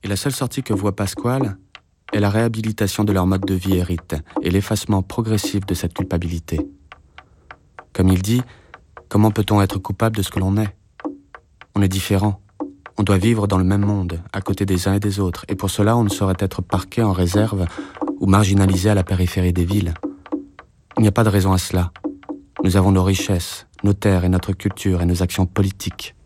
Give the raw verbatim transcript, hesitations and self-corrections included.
la seule sortie que voit Pasquale est la réhabilitation de leur mode de vie hérite et l'effacement progressif de cette culpabilité. Comme il dit, comment peut-on être coupable de ce que l'on est? On est différent. On doit vivre dans le même monde, à côté des uns et des autres, et pour cela on ne saurait être parqué en réserve ou marginalisé à la périphérie des villes. Il n'y a pas de raison à cela. Nous avons nos richesses, nos terres et notre culture et nos actions politiques.